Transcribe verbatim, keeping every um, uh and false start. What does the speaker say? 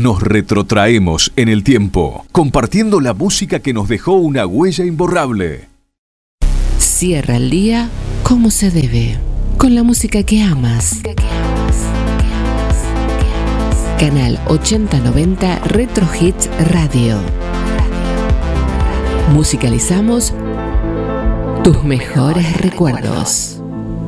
Nos retrotraemos en el tiempo, compartiendo la música que nos dejó una huella imborrable. Cierra el día como se debe, con la música que amas. Canal ochenta noventa Retro Hits Radio. Musicalizamos tus mejores recuerdos.